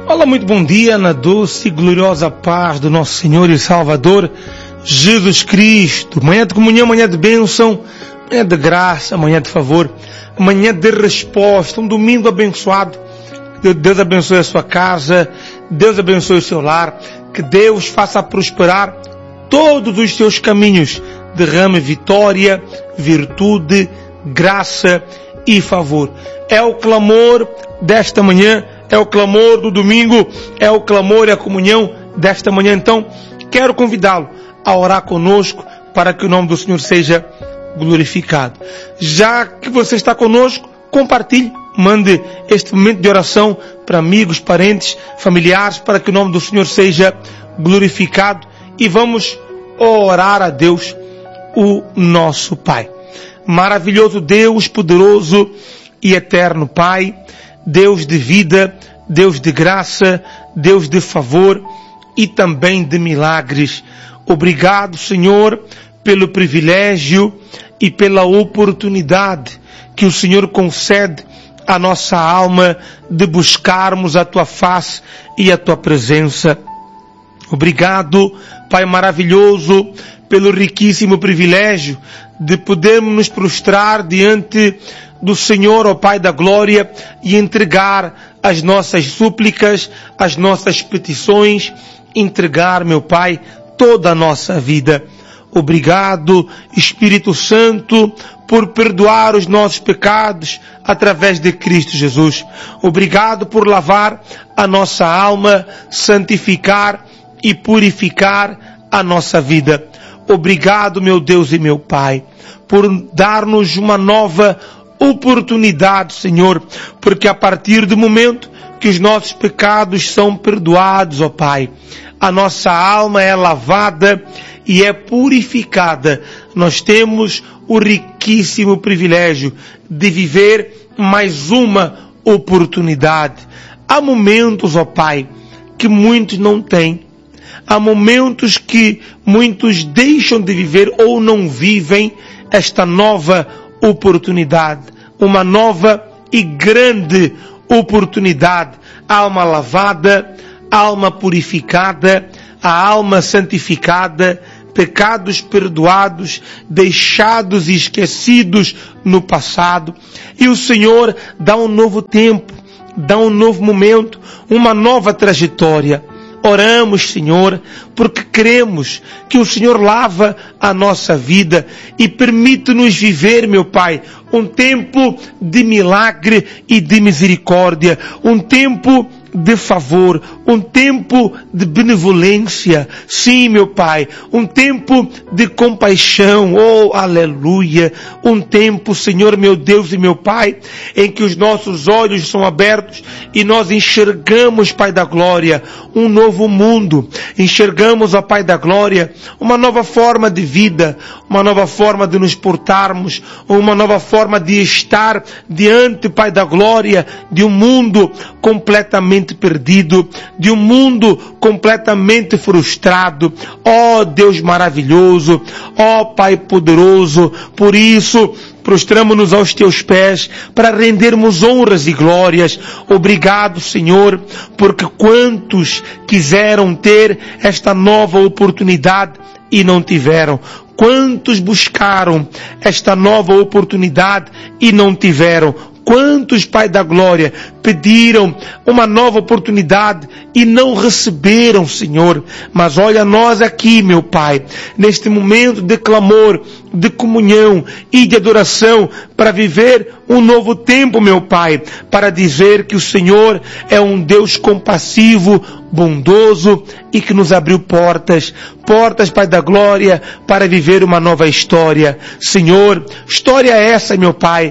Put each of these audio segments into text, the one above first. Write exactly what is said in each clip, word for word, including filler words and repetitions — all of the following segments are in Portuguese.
Olá, muito bom dia na doce e gloriosa paz do nosso Senhor e Salvador Jesus Cristo. Manhã de comunhão, manhã de bênção, manhã de graça, manhã de favor, manhã de resposta, um domingo abençoado. Que Deus abençoe a sua casa, Deus abençoe o seu lar, que Deus faça prosperar todos os seus caminhos, derrame vitória, virtude, graça e favor. É o clamor desta manhã, é o clamor do domingo, é o clamor e a comunhão desta manhã. Então, quero convidá-lo a orar conosco para que o nome do Senhor seja glorificado. Já que você está conosco, compartilhe, mande este momento de oração para amigos, parentes, familiares, para que o nome do Senhor seja glorificado. E vamos orar a Deus, o nosso Pai. Maravilhoso Deus, poderoso e eterno Pai, Deus de vida, Deus de graça, Deus de favor e também de milagres. Obrigado, Senhor, pelo privilégio e pela oportunidade que o Senhor concede à nossa alma de buscarmos a Tua face e a Tua presença. Obrigado, Pai maravilhoso, pelo riquíssimo privilégio de podermos nos prostrar diante do Senhor, ó Pai da glória, e entregar as nossas súplicas, as nossas petições, entregar, meu Pai, toda a nossa vida. Obrigado, Espírito Santo, por perdoar os nossos pecados através de Cristo Jesus. Obrigado por lavar a nossa alma, santificar e purificar a nossa vida. Obrigado, meu Deus e meu Pai, por dar-nos uma nova oportunidade, Senhor, porque a partir do momento que os nossos pecados são perdoados, ó Pai, a nossa alma é lavada e é purificada. Nós temos o riquíssimo privilégio de viver mais uma oportunidade. Há momentos, ó Pai, que muitos não têm. Há momentos que muitos deixam de viver ou não vivem esta nova oportunidade. Uma nova e grande oportunidade. Alma lavada, alma purificada, a alma santificada, pecados perdoados, deixados e esquecidos no passado. E o Senhor dá um novo tempo, dá um novo momento, uma nova trajetória. Oramos, Senhor, porque cremos que o Senhor lava a nossa vida e permite-nos viver, meu Pai, um tempo de milagre e de misericórdia, um tempo de favor, um tempo de benevolência. Sim, meu Pai, um tempo de compaixão. Oh, aleluia! Um tempo, Senhor, meu Deus e meu Pai, em que os nossos olhos são abertos e nós enxergamos, Pai da glória, um novo mundo. Enxergamos, ó Pai da glória, uma nova forma de vida, uma nova forma de nos portarmos, uma nova forma de estar diante, Pai da glória, de um mundo completamente perdido, de um mundo completamente frustrado. Ó Deus maravilhoso, ó Pai poderoso, por isso prostramo-nos aos Teus pés para rendermos honras e glórias. Obrigado, Senhor, porque quantos quiseram ter esta nova oportunidade e não tiveram. Quantos buscaram esta nova oportunidade e não tiveram. Quantos, Pai da glória, pediram uma nova oportunidade e não receberam, Senhor. Mas olha nós aqui, meu Pai, neste momento de clamor, de comunhão e de adoração, para viver um novo tempo, meu Pai, para dizer que o Senhor é um Deus compassivo, bondoso e que nos abriu portas, portas, Pai da glória, para viver uma nova história. Senhor, história essa, meu Pai,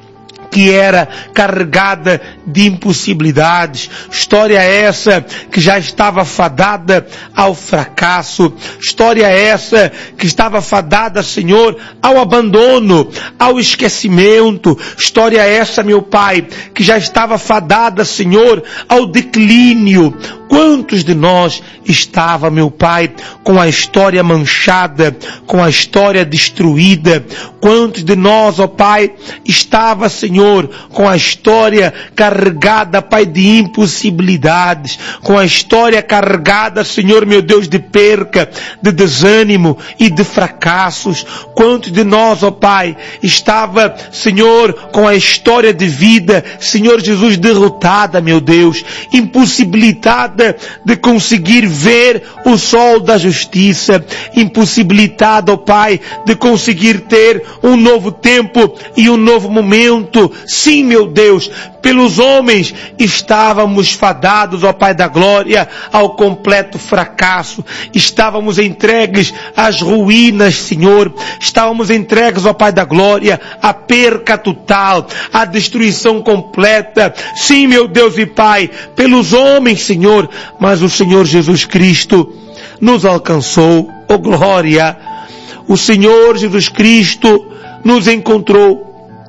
que era carregada de impossibilidades. História essa que já estava fadada ao fracasso. História essa que estava fadada, Senhor, ao abandono, ao esquecimento. História essa, meu Pai, que já estava fadada, Senhor, ao declínio. quantos de nós estava, meu Pai, com a história manchada, com a história destruída? Quantos de nós, ó Pai, estava, Senhor, com a história carregada, Pai, de impossibilidades, com a história carregada, Senhor, meu Deus, de perca, de desânimo e de fracassos? Quantos de nós, ó Pai, estava, Senhor, com a história de vida, Senhor Jesus, derrotada, meu Deus, impossibilitada de conseguir ver o sol da justiça, impossibilitada, ó Pai, de conseguir ter um novo tempo e um novo momento. Sim, meu Deus, pelos homens estávamos fadados, ó Pai da glória, ao completo fracasso. Estávamos entregues às ruínas, Senhor. Estávamos entregues, ó Pai da glória, à perca total, à destruição completa. Sim, meu Deus e Pai, pelos homens, Senhor, mas o Senhor Jesus Cristo nos alcançou. Oh glória! O Senhor Jesus Cristo nos encontrou.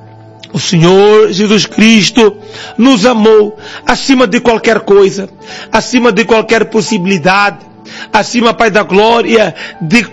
O Senhor Jesus Cristo nos amou acima de qualquer coisa, acima de qualquer possibilidade, acima, Pai da glória, de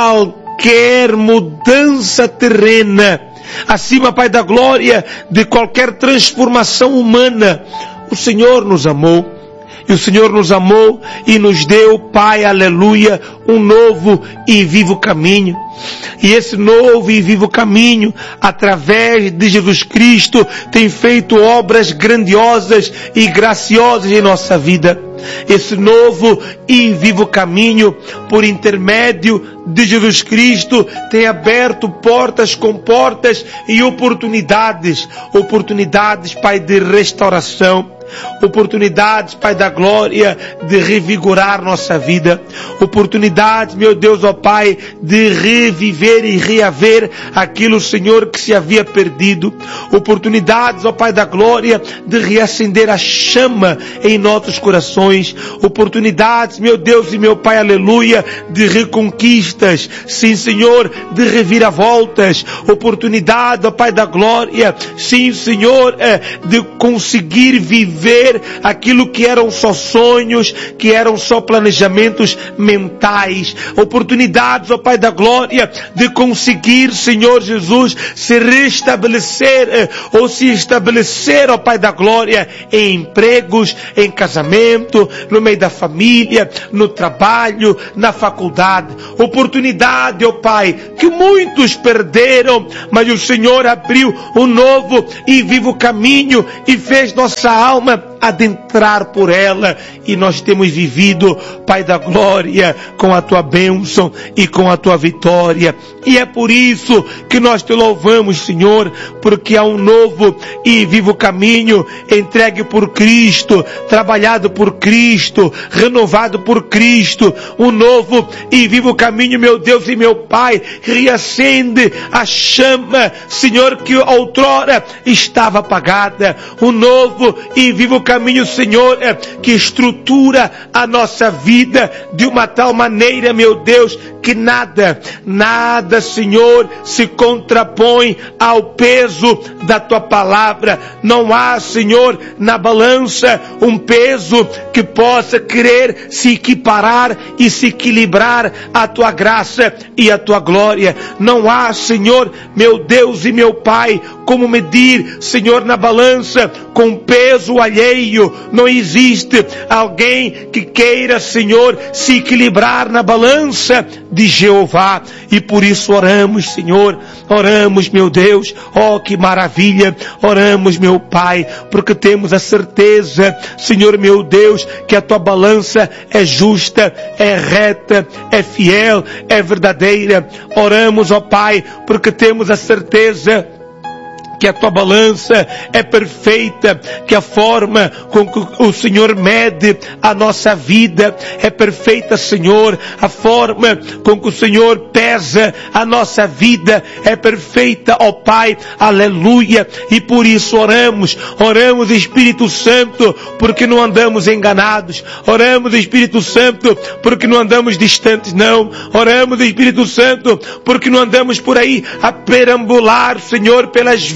qualquer mudança terrena, acima, Pai da glória, de qualquer transformação humana. O Senhor nos amou. E o Senhor nos amou e nos deu, Pai, aleluia, um novo e vivo caminho. E esse novo e vivo caminho, através de Jesus Cristo, tem feito obras grandiosas e graciosas em nossa vida. Esse novo e vivo caminho, por intermédio de Jesus Cristo, tem aberto portas com portas e oportunidades. Oportunidades, Pai, de restauração. Oportunidades, Pai da glória, de revigorar nossa vida. Oportunidades, meu Deus, ó Pai, de reviver e reaver aquilo, Senhor, que se havia perdido. Oportunidades, ó Pai da glória, de reacender a chama em nossos corações. Oportunidades, meu Deus e meu Pai, aleluia, de reconquistas. Sim, Senhor, de reviravoltas. Oportunidade, ó Pai da glória, sim, Senhor, é, de conseguir viver ver aquilo que eram só sonhos, que eram só planejamentos mentais. Oportunidades, ó Pai da glória, de conseguir, Senhor Jesus, se restabelecer ou se estabelecer, ó Pai da glória, em empregos, em casamento, no meio da família, no trabalho, na faculdade. Oportunidade, ó Pai, que muitos perderam, mas o Senhor abriu um novo e vivo caminho e fez nossa alma adentrar por ela, e nós temos vivido, Pai da glória, com a Tua bênção e com a Tua vitória. E é por isso que nós Te louvamos, Senhor, porque há um novo e vivo caminho entregue por Cristo, trabalhado por Cristo, renovado por Cristo. Um novo e vivo caminho, meu Deus e meu Pai, reacende a chama, Senhor, que outrora estava apagada. Um novo e vivo caminho, Senhor, que estrutura a nossa vida de uma tal maneira, meu Deus, que nada, nada, Senhor, se contrapõe ao peso da Tua palavra. Não há, Senhor, na balança um peso que possa querer se equiparar e se equilibrar à Tua graça e à Tua glória. Não há, Senhor, meu Deus e meu Pai, como medir, Senhor, na balança com peso alheio. Não existe alguém que queira, Senhor, se equilibrar na balança de Jeová. E por isso oramos, Senhor, oramos, meu Deus, oh que maravilha, oramos, meu Pai, porque temos a certeza, Senhor, meu Deus, que a Tua balança é justa, é reta, é fiel, é verdadeira. Oramos, ó Pai, porque temos a certeza que a Tua balança é perfeita, que a forma com que o Senhor mede a nossa vida é perfeita, Senhor. A forma com que o Senhor pesa a nossa vida é perfeita, ó Pai, aleluia. E por isso oramos, oramos, Espírito Santo, porque não andamos enganados. Oramos, Espírito Santo, porque não andamos distantes, não. Oramos, Espírito Santo, porque não andamos por aí a perambular, Senhor, pelas vidas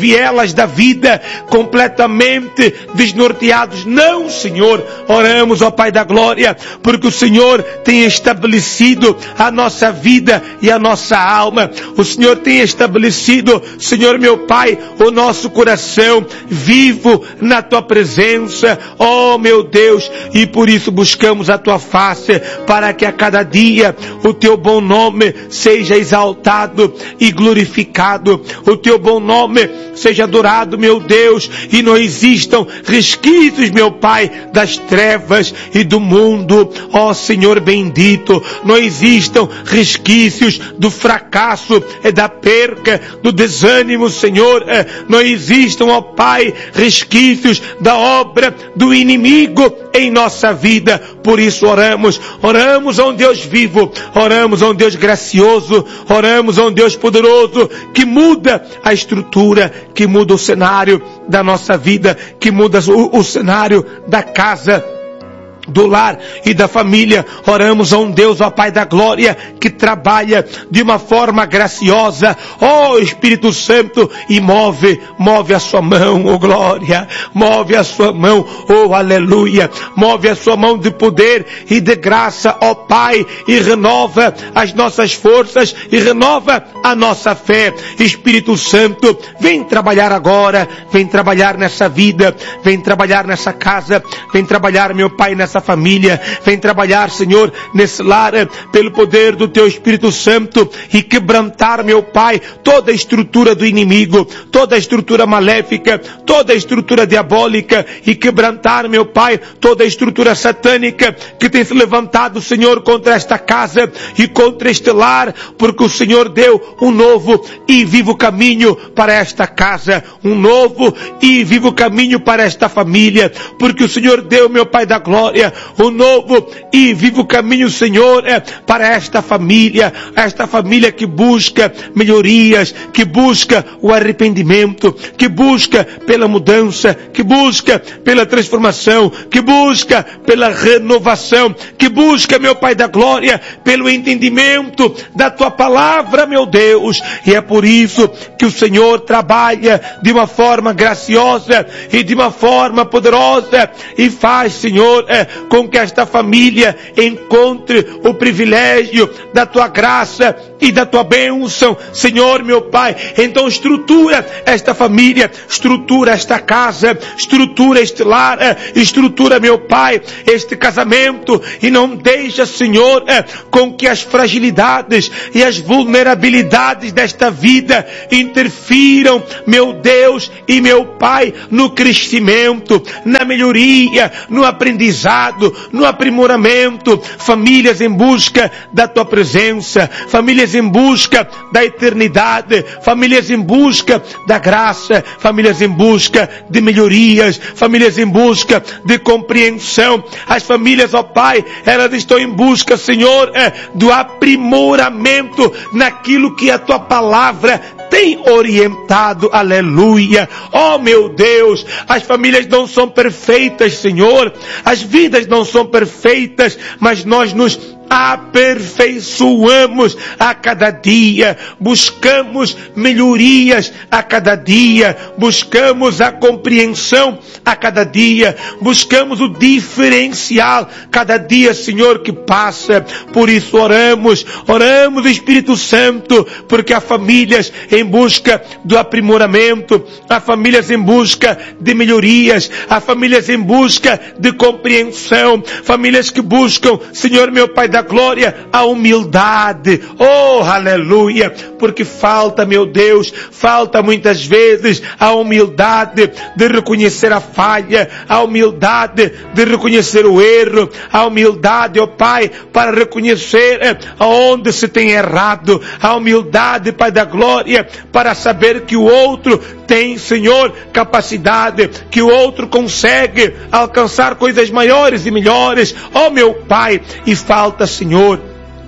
vielas da vida, completamente desnorteados. Não, Senhor, oramos, ó Pai da glória, porque o Senhor tem estabelecido a nossa vida e a nossa alma. O Senhor tem estabelecido, Senhor meu Pai, o nosso coração vivo na Tua presença, ó meu Deus, e por isso buscamos a Tua face, para que a cada dia o Teu bom nome seja exaltado e glorificado, o Teu bom nome seja adorado, meu Deus, e não existam resquícios, meu Pai, das trevas e do mundo, ó Senhor bendito, não existam resquícios do fracasso e da perca, do desânimo, Senhor, não existam, ó Pai, resquícios da obra do inimigo em nossa vida. Por isso oramos, oramos a um Deus vivo, oramos a um Deus gracioso, oramos a um Deus poderoso, que muda a estrutura, que muda o cenário da nossa vida, que muda o, o cenário da casa, do lar e da família. Oramos a um Deus, ó Pai da glória, que trabalha de uma forma graciosa, ó Espírito Santo, e move, move a sua mão, ó glória, move a sua mão, ó aleluia, move a sua mão de poder e de graça, ó Pai, e renova as nossas forças e renova a nossa fé. Espírito Santo, vem trabalhar agora, vem trabalhar nessa vida, vem trabalhar nessa casa, vem trabalhar, meu Pai, nessa família, vem trabalhar, Senhor, nesse lar, pelo poder do Teu Espírito Santo, e quebrantar, meu Pai, toda a estrutura do inimigo, toda a estrutura maléfica, toda a estrutura diabólica, e quebrantar, meu Pai, toda a estrutura satânica que tem se levantado, Senhor, contra esta casa e contra este lar, porque o Senhor deu um novo e vivo caminho para esta casa, um novo e vivo caminho para esta família, porque o Senhor deu, meu Pai da glória, um novo e vivo caminho, Senhor, é para esta família, esta família que busca melhorias, que busca o arrependimento, que busca pela mudança, que busca pela transformação, que busca pela renovação, que busca, meu Pai da glória, pelo entendimento da Tua palavra, meu Deus. E é por isso que o Senhor trabalha de uma forma graciosa e de uma forma poderosa, e faz, Senhor, é, com que esta família encontre o privilégio da Tua graça e da Tua bênção, Senhor meu Pai. Então estrutura esta família, estrutura esta casa, estrutura este lar, estrutura, meu Pai, este casamento, e não deixa, Senhor, com que as fragilidades e as vulnerabilidades desta vida interfiram, meu Deus e meu Pai, no crescimento, na melhoria, no aprendizado, no aprimoramento. Famílias em busca da Tua presença, famílias em busca da eternidade, famílias em busca da graça, famílias em busca de melhorias, famílias em busca de compreensão. As famílias, ó Pai, elas estão em busca, Senhor, é, do aprimoramento naquilo que a Tua palavra tem orientado, aleluia. Oh meu Deus, as famílias não são perfeitas, Senhor, as vidas não são perfeitas, mas nós nos aperfeiçoamos a cada dia, buscamos melhorias a cada dia, buscamos a compreensão a cada dia, buscamos o diferencial cada dia, Senhor, que passa. Por isso oramos, oramos, Espírito Santo, porque há famílias em busca do aprimoramento, há famílias em busca de melhorias, há famílias em busca de compreensão, famílias que buscam, Senhor meu Pai da glória, a humildade. Oh, aleluia, porque falta, meu Deus, falta muitas vezes a humildade de reconhecer a falha, a humildade de reconhecer o erro, a humildade, ó Pai, para reconhecer aonde se tem errado, a humildade, Pai da glória, para saber que o outro tem, Senhor, capacidade, que o outro consegue alcançar coisas maiores e melhores, ó meu Pai. E falta, Senhor,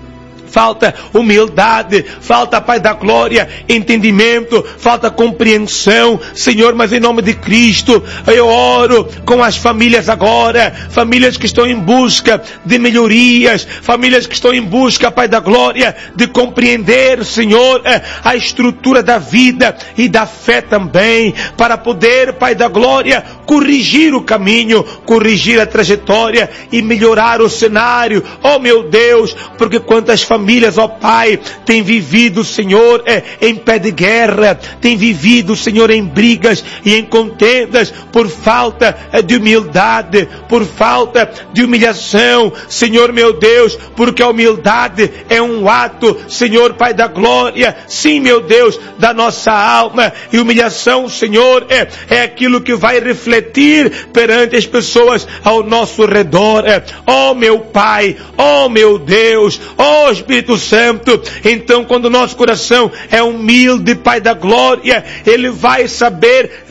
falta humildade, falta, Pai da glória, entendimento, falta compreensão, Senhor, mas em nome de Cristo, eu oro com as famílias agora, famílias que estão em busca de melhorias, famílias que estão em busca, Pai da glória, de compreender, Senhor, a estrutura da vida e da fé também, para poder, Pai da glória, corrigir o caminho, corrigir a trajetória e melhorar o cenário, oh meu Deus, porque quantas famílias, ó Pai, têm vivido, Senhor, é, em pé de guerra, têm vivido, Senhor, em brigas e em contendas, por falta é, de humildade, por falta de humilhação, Senhor meu Deus, porque a humildade é um ato, Senhor, Pai da glória, sim meu Deus, da nossa alma, e humilhação, Senhor, é, é aquilo que vai refletir perante as pessoas ao nosso redor, é, oh meu Pai, oh meu Deus, oh Espírito Santo, então quando o nosso coração é humilde, Pai da glória, Ele vai saber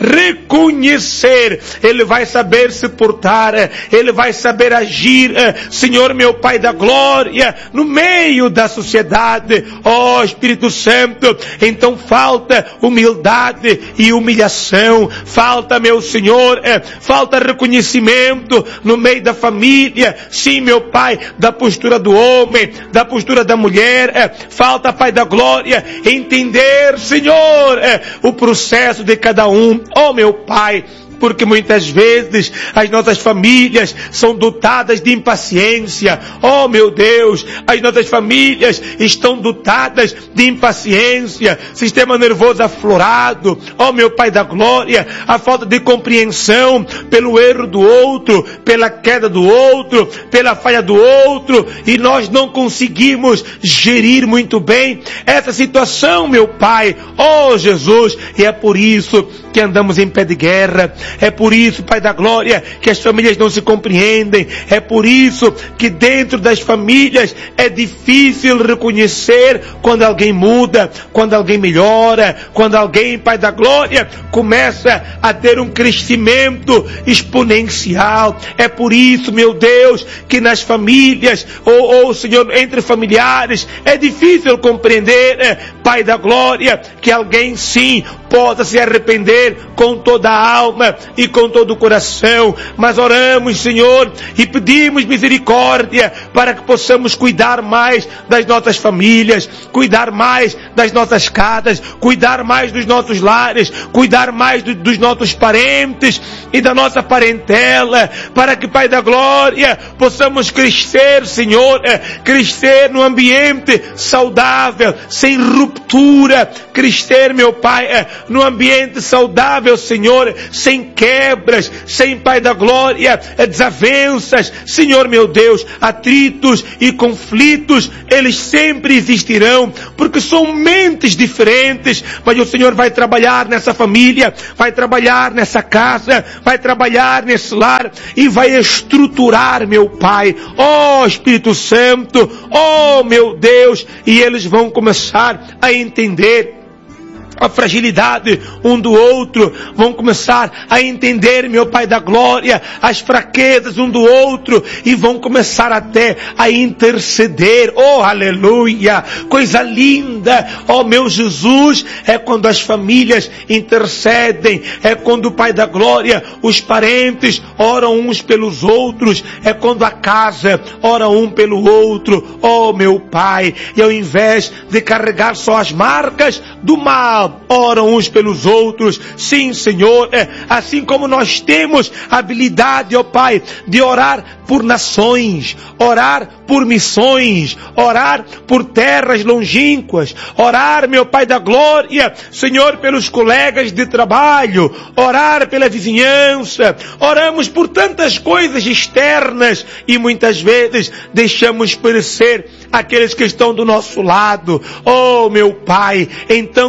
reconhecer, Ele vai saber se portar, Ele vai saber agir, Senhor meu Pai da glória, no meio da sociedade, oh Espírito Santo, então falta humildade e humilhação, falta, meu Senhor, falta reconhecimento no meio da família, sim meu Pai, da postura do homem, da postura da mulher, falta, Pai da glória, entender, Senhor, o processo de cada um, oh meu Pai, porque muitas vezes as nossas famílias são dotadas de impaciência. Oh meu Deus, as nossas famílias estão dotadas de impaciência, sistema nervoso aflorado. Oh meu Pai da glória, a falta de compreensão pelo erro do outro, pela queda do outro, pela falha do outro, e nós não conseguimos gerir muito bem essa situação, meu Pai. Oh Jesus, e é por isso que andamos em pé de guerra. É por isso, Pai da glória, que as famílias não se compreendem. É por isso que dentro das famílias é difícil reconhecer quando alguém muda, quando alguém melhora, quando alguém, Pai da glória, começa a ter um crescimento exponencial. É por isso, meu Deus, que nas famílias, ou, ou Senhor, entre familiares, é difícil compreender, é, Pai da glória, que alguém sim possa se arrepender com toda a alma e com todo o coração, mas oramos, Senhor, e pedimos misericórdia para que possamos cuidar mais das nossas famílias, cuidar mais das nossas casas, cuidar mais dos nossos lares, cuidar mais do, dos nossos parentes e da nossa parentela, para que, Pai da glória, possamos crescer, Senhor, é, crescer num ambiente saudável, sem ruptura, crescer, meu Pai, é, num ambiente saudável, Senhor, sem quebras, sem, Pai da glória, desavenças, Senhor meu Deus, atritos e conflitos, eles sempre existirão, porque são mentes diferentes, mas o Senhor vai trabalhar nessa família, vai trabalhar nessa casa, vai trabalhar nesse lar, e vai estruturar, meu Pai, oh Espírito Santo, oh meu Deus, e eles vão começar a entender a fragilidade um do outro, vão começar a entender, meu Pai da glória, as fraquezas um do outro, e vão começar até a interceder. Oh, aleluia, coisa linda, oh meu Jesus, é quando as famílias intercedem, é quando o Pai da glória, os parentes oram uns pelos outros, é quando a casa ora um pelo outro, oh meu Pai, e ao invés de carregar só as marcas do mal, oram uns pelos outros. Sim, Senhor, é, assim como nós temos a habilidade, ó Pai, de orar por nações, orar por missões, orar por terras longínquas, orar, meu Pai da glória, Senhor, pelos colegas de trabalho, orar pela vizinhança, oramos por tantas coisas externas e muitas vezes deixamos perecer aqueles que estão do nosso lado. Oh, meu Pai, então, Senhor,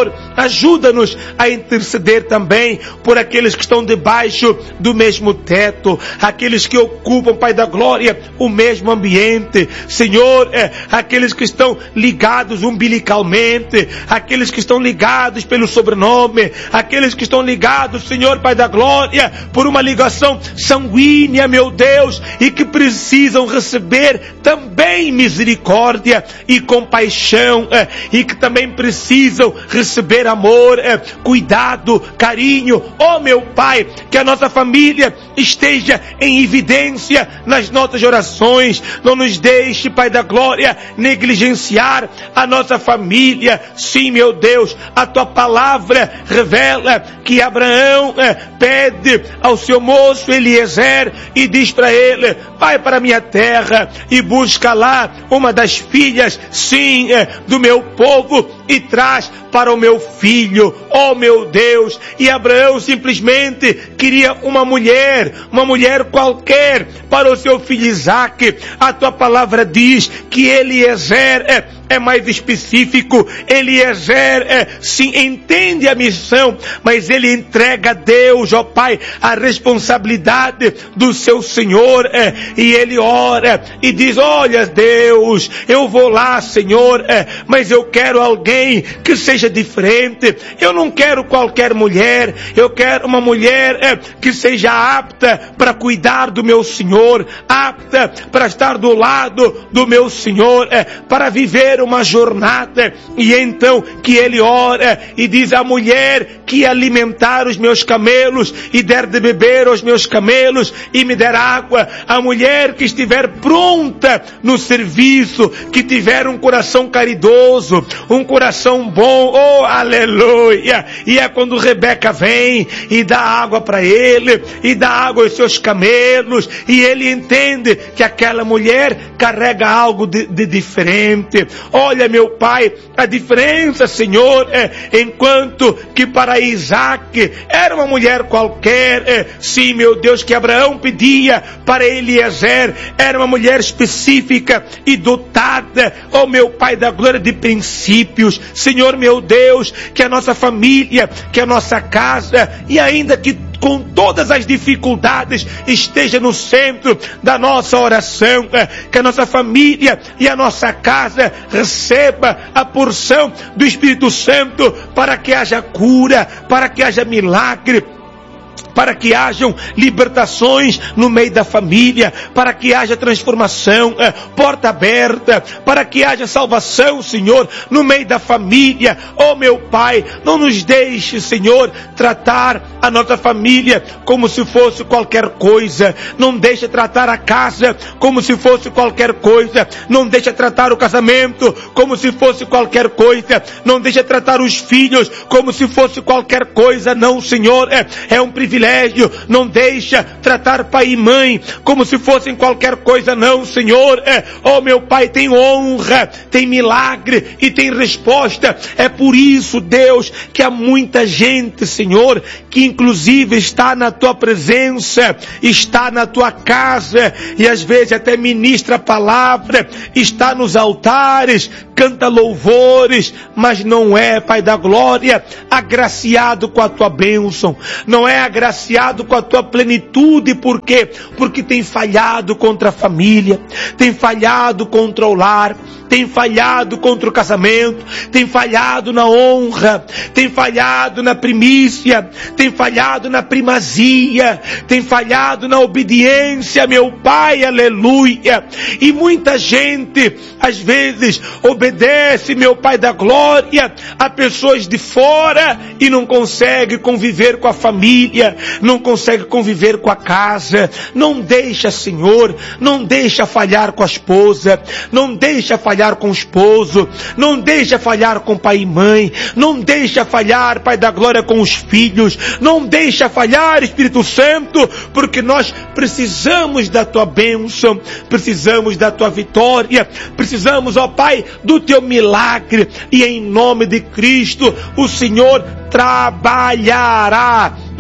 Senhor, ajuda-nos a interceder também por aqueles que estão debaixo do mesmo teto, aqueles que ocupam, Pai da glória, o mesmo ambiente. Senhor, é, aqueles que estão ligados umbilicalmente, aqueles que estão ligados pelo sobrenome, aqueles que estão ligados, Senhor, Pai da glória, por uma ligação sanguínea, meu Deus, e que precisam receber também misericórdia e compaixão, é, e que também precisam receber amor, é, cuidado, carinho. Oh, meu Pai, que a nossa família esteja em evidência nas nossas orações. Não nos deixe, Pai da glória, negligenciar a nossa família. Sim, meu Deus, a tua palavra revela que Abraão é, pede ao seu moço Eliezer e diz para ele: vai para a minha terra e busca lá uma das filhas, sim, é, do meu povo, e traz para o meu filho. Oh, meu Deus! E Abraão simplesmente queria uma mulher, uma mulher qualquer para o seu filho Isaque. A tua palavra diz que Eliezer é, é mais específico. Eliezer é, sim, entende a missão, mas ele entrega a Deus, ó Pai, a responsabilidade do seu Senhor, é, e ele ora e diz: olha, Deus, eu vou lá, Senhor, é, mas eu quero alguém que seja diferente. Eu não quero qualquer mulher, eu quero uma mulher é, que seja apta para cuidar do meu Senhor, apta para estar do lado do meu Senhor, é, para viver uma jornada. E então que ele ora e diz: a mulher que alimentar os meus camelos e der de beber aos meus camelos e me der água, a mulher que estiver pronta no serviço, que tiver um coração caridoso, um coração bom. Oh, aleluia! E é quando Rebeca vem e dá água para ele, e dá água aos seus camelos, e ele entende que aquela mulher carrega algo de, de diferente. Olha, meu Pai, a diferença, Senhor, é, enquanto que para Isaque era uma mulher qualquer, é, sim, meu Deus, que Abraão pedia para Eliezer, era uma mulher específica e dotada, oh meu Pai da glória, de princípios. Senhor, meu Deus, que a nossa família, que a nossa casa, e ainda que com todas as dificuldades, esteja no centro da nossa oração, que a nossa família e a nossa casa receba a porção do Espírito Santo, para que haja cura, para que haja milagre, para que hajam libertações no meio da família, para que haja transformação, é, porta aberta, para que haja salvação, Senhor, no meio da família. Oh, meu Pai, não nos deixe, Senhor, tratar a nossa família como se fosse qualquer coisa. Não deixe tratar a casa como se fosse qualquer coisa. Não deixe tratar o casamento como se fosse qualquer coisa. Não deixe tratar os filhos como se fosse qualquer coisa. Não, Senhor, é, é um privilégio. Não deixa tratar pai e mãe como se fossem qualquer coisa. Não, Senhor, é, oh meu Pai, tem honra, tem milagre e tem resposta. É por isso, Deus, que há muita gente, Senhor, que inclusive está na tua presença, está na tua casa, e às vezes até ministra a palavra, está nos altares, canta louvores, mas não é, Pai da glória, agraciado com a tua bênção, não é agraciado com a tua plenitude. Por quê? Porque tem falhado contra a família, tem falhado contra o lar, tem falhado contra o casamento, tem falhado na honra, tem falhado na primícia, tem falhado na primazia, tem falhado na obediência, meu Pai, aleluia. E muita gente, às vezes, obedece, meu Pai da glória, a pessoas de fora e não consegue conviver com a família, não consegue conviver com a casa. Não deixa, Senhor, não deixa falhar com a esposa, não deixa falhar com o esposo, não deixa falhar com pai e mãe, não deixa falhar, Pai da glória, com os filhos, não deixa falhar, Espírito Santo, porque nós precisamos da tua bênção, precisamos da tua vitória, precisamos, ó Pai, do teu milagre, e em nome de Cristo, o Senhor trabalhará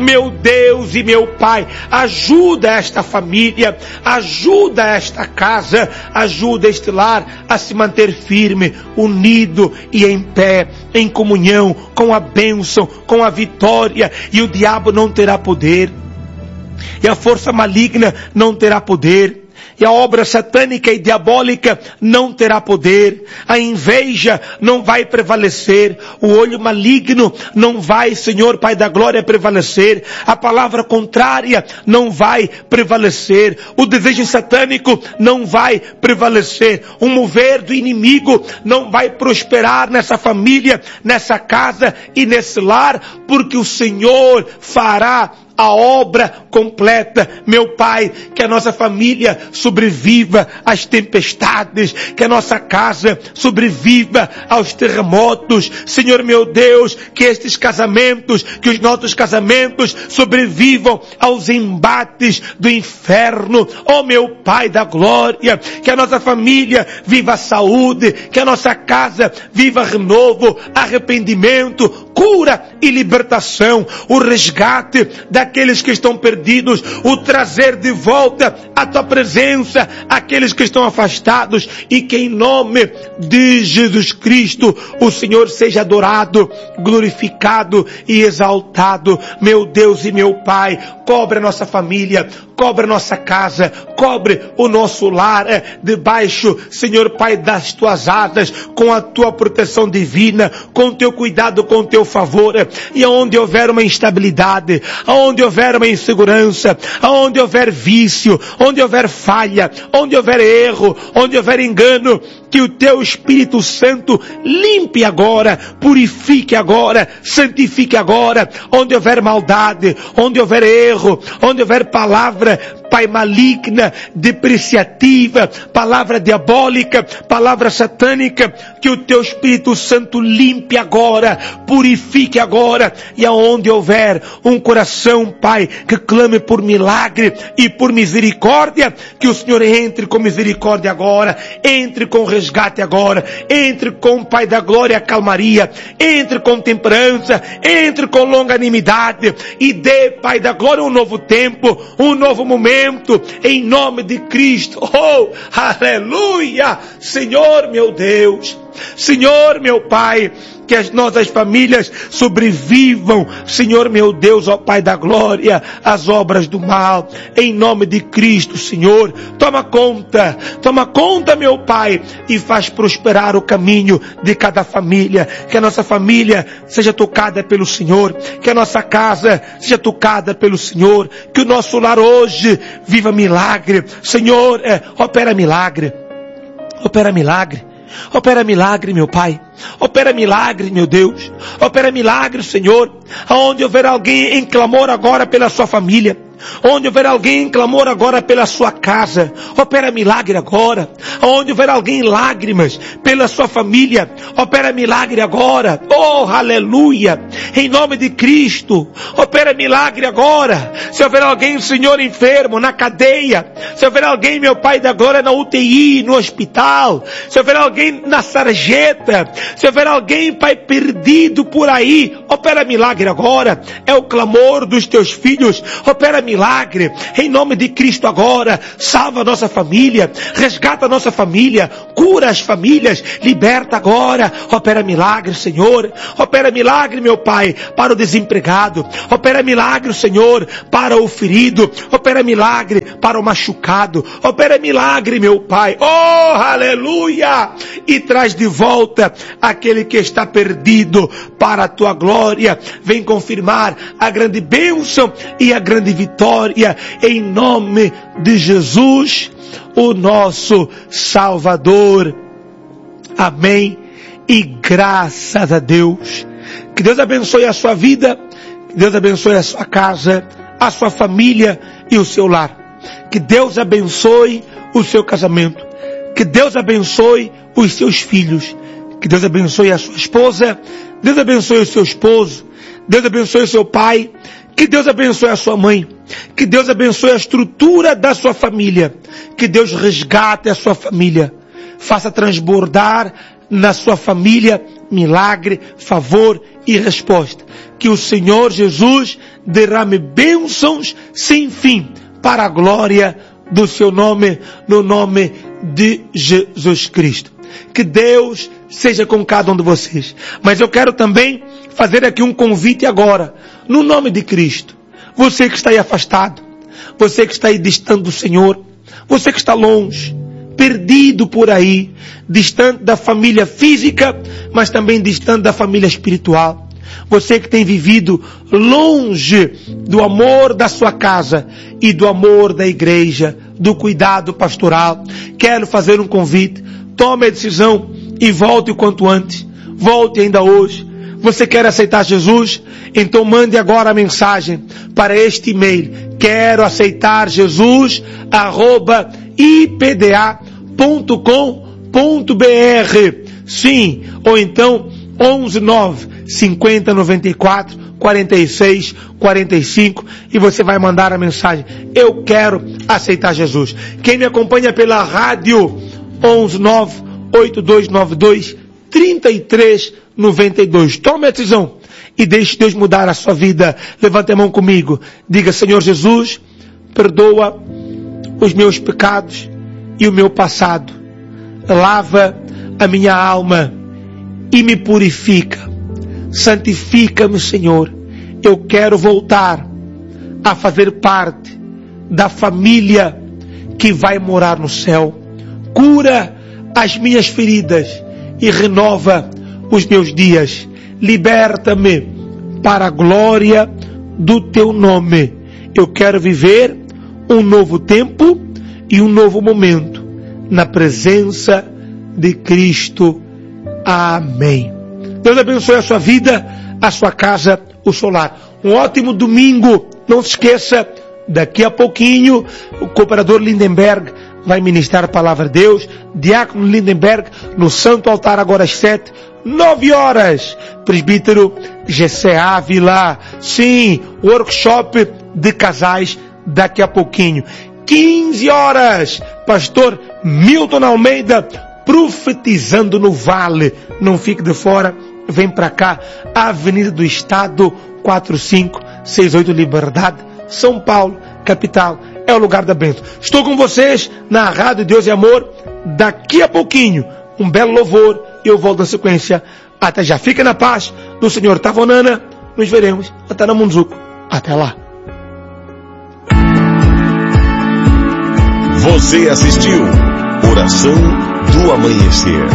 meu Deus e meu Pai, ajuda esta família, ajuda esta casa, ajuda este lar a se manter firme, unido e em pé, em comunhão com a bênção, com a vitória, e o diabo não terá poder, e a força maligna não terá poder, e a obra satânica e diabólica não terá poder, a inveja não vai prevalecer, o olho maligno não vai, Senhor Pai da Glória, prevalecer, a palavra contrária não vai prevalecer, o desejo satânico não vai prevalecer, o mover do inimigo não vai prosperar nessa família, nessa casa e nesse lar, porque o Senhor fará a obra completa. Meu Pai, que a nossa família sobreviva às tempestades, que a nossa casa sobreviva aos terremotos. Senhor meu Deus, que estes casamentos, que os nossos casamentos sobrevivam aos embates do inferno. Oh meu Pai da glória, que a nossa família viva a saúde, que a nossa casa viva renovo, arrependimento, cura e libertação, o resgate daqueles que estão perdidos, o trazer de volta a tua presença aqueles que estão afastados, e que em nome de Jesus Cristo o Senhor seja adorado, glorificado e exaltado. Meu Deus e meu Pai, cobre a nossa família, cobre a nossa casa, cobre o nosso lar, é, debaixo, Senhor Pai, das tuas asas, com a tua proteção divina, com o teu cuidado, com o teu favor, é, e aonde houver uma instabilidade, aonde houver uma insegurança, aonde houver vício, onde houver falha, onde houver erro, onde houver engano, que o teu Espírito Santo limpe agora, purifique agora, santifique agora, onde houver maldade, onde houver erro, onde houver palavra, Pai, maligna, depreciativa, palavra diabólica, palavra satânica, que o teu Espírito Santo limpe agora, purifique agora, e aonde houver um coração, Pai, que clame por milagre e por misericórdia, que o Senhor entre com misericórdia agora, entre com resgate agora, entre com, Pai da glória, calmaria, entre com temperança, entre com longanimidade, e dê, Pai da glória, um novo tempo, um novo momento, em nome de Cristo. Oh, aleluia! Senhor meu Deus, Senhor meu Pai, que as nossas famílias sobrevivam, Senhor meu Deus, ó Pai da glória, às obras do mal, em nome de Cristo. Senhor, toma conta, toma conta, meu Pai, e faz prosperar o caminho de cada família, que a nossa família seja tocada pelo Senhor, que a nossa casa seja tocada pelo Senhor, que o nosso lar hoje viva milagre. Senhor, é, opera milagre, opera milagre, opera milagre, meu Pai. Opera milagre, meu Deus. Opera milagre, Senhor. Aonde houver alguém em clamor agora pela sua família, onde houver alguém em clamor agora pela sua casa, opera milagre agora. Onde houver alguém em lágrimas pela sua família, opera milagre agora. Oh, aleluia! Em nome de Cristo, opera milagre agora. Se houver alguém, Senhor, enfermo, na cadeia, se houver alguém, meu Pai da glória, na U T I, no hospital, se houver alguém na sarjeta, se houver alguém, Pai, perdido por aí, opera milagre agora. É o clamor dos teus filhos. Opera milagre em nome de Cristo agora. Salva a nossa família, resgata a nossa família, cura as famílias, liberta agora. Opera milagre, Senhor. Opera milagre, meu Pai, para o desempregado. Opera milagre, Senhor, para o ferido. Opera milagre para o machucado. Opera milagre, meu Pai. Oh, aleluia! E traz de volta aquele que está perdido para a tua glória. Vem confirmar a grande bênção e a grande vitória em nome de Jesus, o nosso Salvador. Amém. E graças a Deus. Que Deus abençoe a sua vida, que Deus abençoe a sua casa, a sua família e o seu lar. Que Deus abençoe o seu casamento. Que Deus abençoe os seus filhos. Que Deus abençoe a sua esposa. Deus abençoe o seu esposo. Deus abençoe o seu pai. Que Deus abençoe a sua mãe. Que Deus abençoe a estrutura da sua família. Que Deus resgate a sua família. Faça transbordar na sua família milagre, favor e resposta. que o Senhor Jesus derrame bênçãos sem fim para a glória do seu nome, no nome de Jesus Cristo. Que Deus seja com cada um de vocês. Mas eu quero também fazer aqui um convite agora, no nome de Cristo. Você que está aí afastado, você que está aí distante do Senhor, você que está longe, perdido por aí, distante da família física, mas também distante da família espiritual. Você que tem vivido longe do amor da sua casa e do amor da igreja, do cuidado pastoral. Quero fazer um convite. Tome a decisão e volte o quanto antes. Volte ainda hoje. Você quer aceitar Jesus? Então mande agora a mensagem para este e-mail. Quero aceitar Jesus, arroba i p d a ponto com ponto b r. Sim, ou então onze nove cinquenta noventa e quatro quarenta e seis quarenta e cinco e você vai mandar a mensagem. Eu quero aceitar Jesus. Quem me acompanha pela rádio onze nove oito dois nove dois trinta e três noventa e dois. Tome a decisão e deixe Deus mudar a sua vida. Levante a mão comigo. Diga: Senhor Jesus, perdoa os meus pecados e o meu passado. Lava a minha alma e me purifica. Santifica-me, Senhor. Eu quero voltar a fazer parte da família que vai morar no céu. Cura as minhas feridas e renova os meus dias. Liberta-me para a glória do teu nome. Eu quero viver um novo tempo e um novo momento na presença de Cristo. Amém. Deus abençoe a sua vida, a sua casa, o seu lar. Um ótimo domingo. Não se esqueça, daqui a pouquinho, o cooperador Lindenberg vai ministrar a palavra de Deus. Diácono Lindenberg, no Santo Altar, agora às sete, nove horas. Presbítero Gessé Ávila. Sim, workshop de casais daqui a pouquinho. quinze horas, pastor Milton Almeida, profetizando no vale. Não fique de fora, vem para cá, Avenida do Estado, quatro cinco seis oito Liberdade, São Paulo, capital. É o lugar da bênção. Estou com vocês na Rádio Deus e Amor. Daqui a pouquinho, um belo louvor e eu volto na sequência. Até já. Fica na paz do Senhor Tavonana. Nos veremos até na Munzuco. Até lá. Você assistiu Oração do Amanhecer.